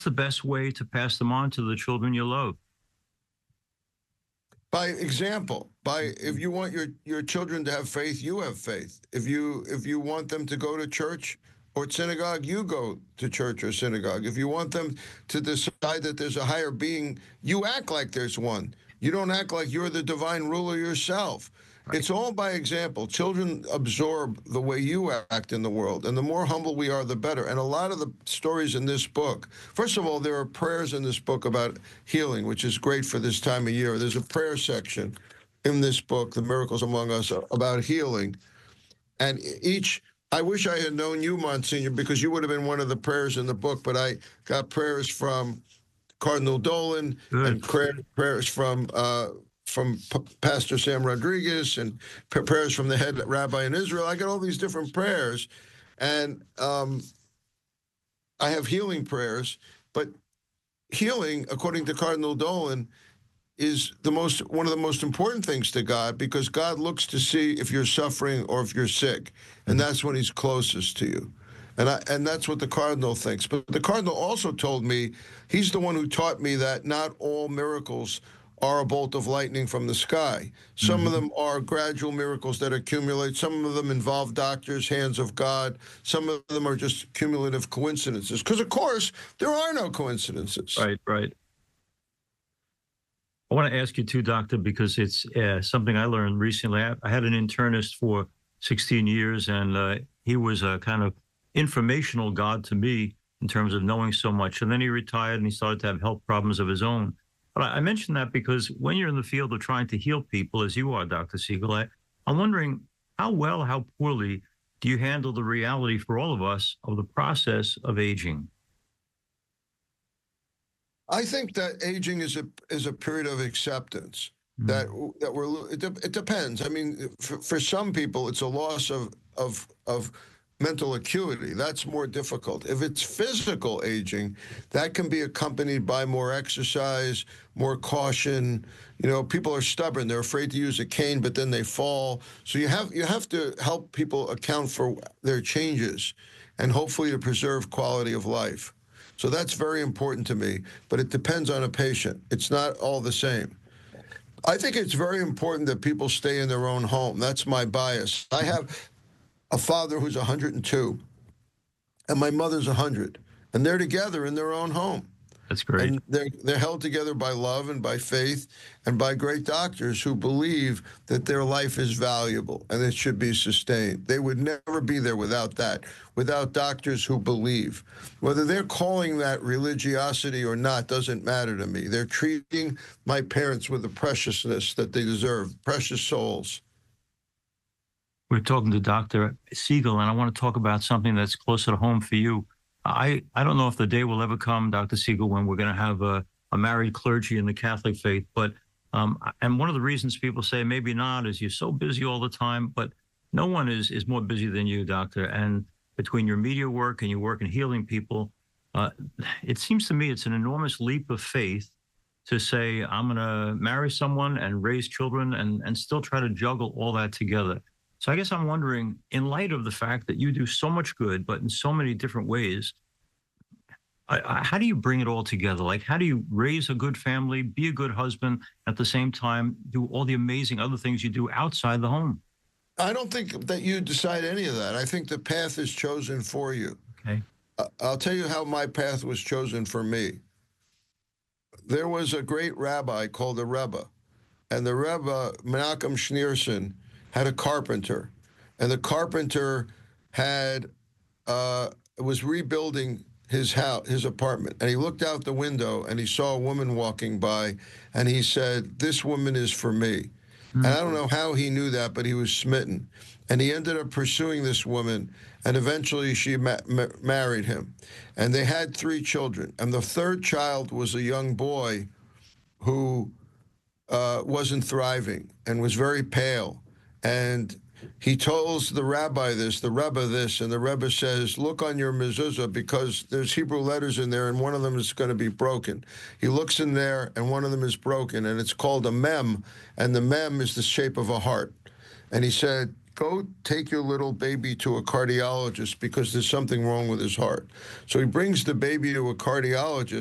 the best way to pass them on to the children you love? By example. By if you want your children to have faith, you have faith. If you want them to go to church or synagogue, you go to church or synagogue. If you want them to decide that there's a higher being, you act like there's one. You don't act like you're the divine ruler yourself. Right. It's all by example. Children absorb the way you act in the world, and the more humble we are, the better. And a lot of the stories in this book, first of all, there are prayers in this book about healing, which is great for this time of year. There's a prayer section in this book, The Miracles Among Us, about healing. And I wish I had known you, Monsignor, because you would have been one of the prayers in the book, but I got prayers from Cardinal Dolan and prayers from Pastor Sam Rodriguez and prayers from the head rabbi in Israel. I got all these different prayers, and I have healing prayers, but healing, according to Cardinal Dolan, is one of the most important things to God, because God looks to see if you're suffering or if you're sick, and that's when he's closest to you. And that's what the Cardinal thinks. But the Cardinal also told me, he's the one who taught me that not all miracles are a bolt of lightning from the sky. Some of them are gradual miracles that accumulate. Some of them involve doctors, hands of God. Some of them are just cumulative coincidences. Because, of course, there are no coincidences. Right. I want to ask you too, Doctor, because it's something I learned recently. I had an internist for 16 years, and he was a kind of informational God to me in terms of knowing so much. And then he retired, and he started to have health problems of his own. But I mention that because when you're in the field of trying to heal people, as you are, Dr. Siegel, I'm wondering how well, how poorly do you handle the reality for all of us of the process of aging? I think that aging is a period of acceptance. That it depends. I mean, for some people, it's a loss of mental acuity. That's more difficult. If it's physical aging, that can be accompanied by more exercise, more caution. You know, people are stubborn. They're afraid to use a cane, but then they fall. So you have to help people account for their changes and hopefully to preserve quality of life. So that's very important to me, but it depends on a patient. It's not all the same. I think it's very important that people stay in their own home. That's my bias. I have a father who's 102, and my mother's 100, and they're together in their own home. That's great. And they're held together by love and by faith and by great doctors who believe that their life is valuable and it should be sustained. They would never be there without that, without doctors who believe. Whether they're calling that religiosity or not doesn't matter to me. They're treating my parents with the preciousness that they deserve, precious souls. We're talking to Dr. Siegel, and I want to talk about something that's closer to home for you. I don't know if the day will ever come, Dr. Siegel, when we're going to have a married clergy in the Catholic faith. But and one of the reasons people say maybe not is you're so busy all the time. But no one is more busy than you, Doctor. And between your media work and your work in healing people, it seems to me it's an enormous leap of faith to say I'm going to marry someone and raise children and still try to juggle all that together. So I guess I'm wondering, in light of the fact that you do so much good, but in so many different ways, how do you bring it all together? Like, how do you raise a good family, be a good husband, at the same time do all the amazing other things you do outside the home? I don't think that you decide any of that. I think the path is chosen for you. Okay. I'll tell you how my path was chosen for me. There was a great rabbi called the Rebbe, and the Rebbe, Menachem Schneerson, had a carpenter, and the carpenter was rebuilding his house, his apartment, and he looked out the window and he saw a woman walking by, and he said, "This woman is for me." And I don't know how he knew that, but he was smitten, and he ended up pursuing this woman, and eventually she married him, and they had 3 children, and the third child was a young boy who wasn't thriving and was very pale. And he tells the rabbi this, the Rebbe this, and the Rebbe says, "Look on your mezuzah, because there's Hebrew letters in there, and one of them is going to be broken." He looks in there, and one of them is broken, and it's called a mem, and the mem is the shape of a heart. And he said, go take your little baby to a cardiologist because there's something wrong with his heart. So he brings the baby to a cardiologist.